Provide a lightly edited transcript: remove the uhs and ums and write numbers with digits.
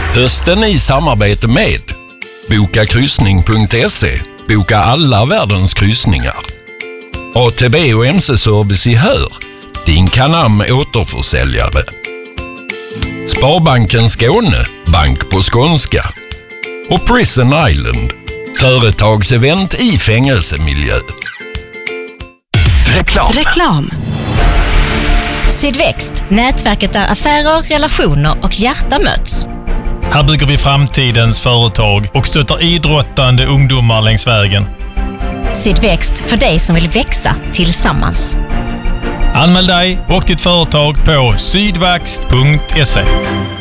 Hösten i samarbete med Bokakryssning.se. Boka alla världens kryssningar. ATB och MC-service i Hör. Din Canam återförsäljare. Sparbanken Skåne. Bank på skånska. Och Prison Island. Företagsevent i fängelsemiljö. Reklam. Sydväxt, nätverket där affärer, relationer och hjärta möts. Här bygger vi framtidens företag och stöttar idrottande ungdomar längs vägen. Sydväxt, för dig som vill växa tillsammans. Anmäl dig och ditt företag på sydväxt.se.